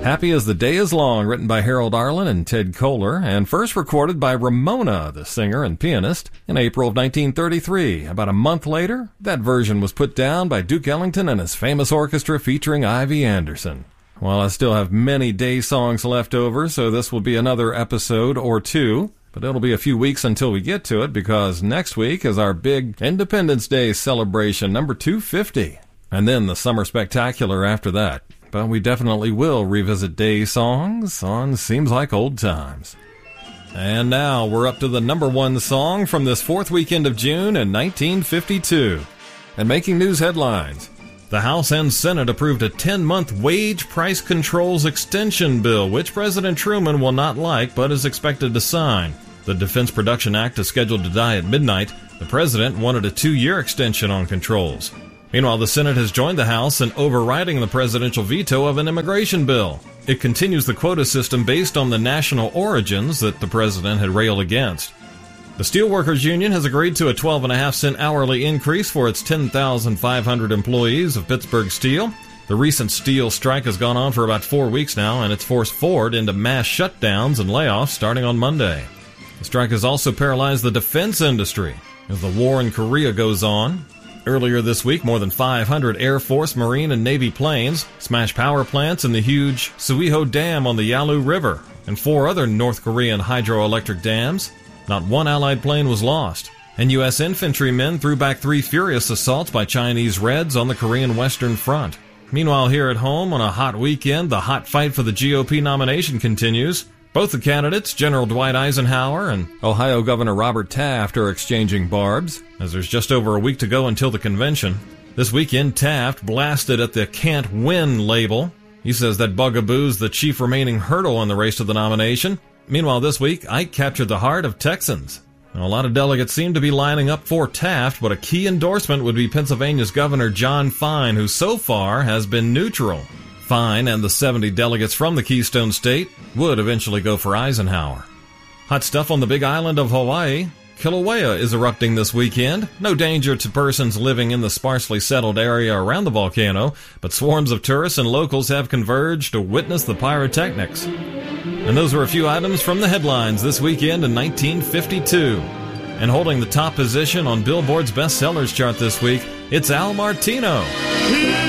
Happy as the Day Is Long, written by Harold Arlen and Ted Koehler, and first recorded by Ramona, the singer and pianist, in April of 1933. About a month later, that version was put down by Duke Ellington and his famous orchestra featuring Ivy Anderson. Well, I still have many day songs left over, so this will be another episode or two, but it'll be a few weeks until we get to it, because next week is our big Independence Day celebration, number 250, and then the Summer Spectacular after that. But we definitely will revisit day songs on Seems Like Old Times. And now we're up to the number one song from this fourth weekend of June in 1952. And making news headlines, the House and Senate approved a 10-month wage price controls extension bill, which President Truman will not like but is expected to sign. The Defense Production Act is scheduled to die at midnight. The president wanted a 2-year extension on controls. Meanwhile, the Senate has joined the House in overriding the presidential veto of an immigration bill. It continues the quota system based on the national origins that the president had railed against. The Steelworkers Union has agreed to a 12.5-cent hourly increase for its 10,500 employees of Pittsburgh Steel. The recent steel strike has gone on for about 4 weeks now, and it's forced Ford into mass shutdowns and layoffs starting on Monday. The strike has also paralyzed the defense industry as the war in Korea goes on. Earlier this week, more than 500 Air Force, Marine, and Navy planes smashed power plants in the huge Suiho Dam on the Yalu River and 4 other North Korean hydroelectric dams. Not one Allied plane was lost, and U.S. infantrymen threw back 3 furious assaults by Chinese Reds on the Korean Western Front. Meanwhile, here at home on a hot weekend, the hot fight for the GOP nomination continues. Both the candidates, General Dwight Eisenhower and Ohio Governor Robert Taft, are exchanging barbs, as there's just over a week to go until the convention. This weekend, Taft blasted at the "can't win" label. He says that bugaboo's the chief remaining hurdle in the race to the nomination. Meanwhile, this week, Ike captured the heart of Texans. Now, a lot of delegates seem to be lining up for Taft, but a key endorsement would be Pennsylvania's Governor John Fine, who so far has been neutral. Fine and the 70 delegates from the Keystone State would eventually go for Eisenhower. Hot stuff on the big island of Hawaii. Kilauea is erupting this weekend. No danger to persons living in the sparsely settled area around the volcano, but swarms of tourists and locals have converged to witness the pyrotechnics. And those were a few items from the headlines this weekend in 1952. And holding the top position on Billboard's bestsellers chart this week, it's Al Martino.